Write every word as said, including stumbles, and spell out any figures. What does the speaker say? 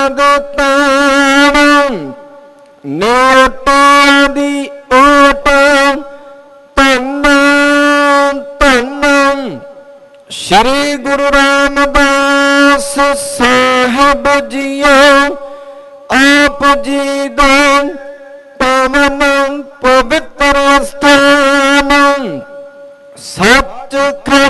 ਨੋਟਾਂ ਦੀ ਓਟ ਧੰਨ ਧੰਨ ਸ਼੍ਰੀ ਗੁਰੂ ਰਾਮਦਾਸ ਸਾਹਿਬ ਜੀਓ। ਆਪ ਜੀ ਦਾ ਪਾਵਨ ਪਵਿੱਤਰ ਸਥਾਨ